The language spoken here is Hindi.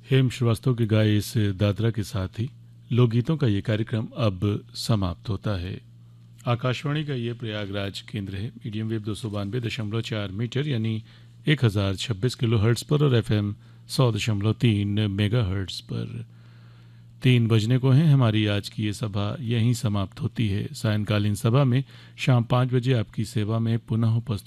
हेम श्रीवास्तव के गाए इस दादरा के साथ ही लोकगीतों का ये कार्यक्रम अब समाप्त होता है। आकाशवाणी का ये प्रयागराज केंद्र है। मीडियम वेव 292.4 मीटर यानी 1026 किलो हर्ट्स पर और FM 100.3 मेगा हर्ट्स पर। 3 बजने को हैं। हमारी आज की ये सभा यहीं समाप्त होती है। सायंकालीन सभा में शाम 5 बजे आपकी सेवा में पुनः उपस्थित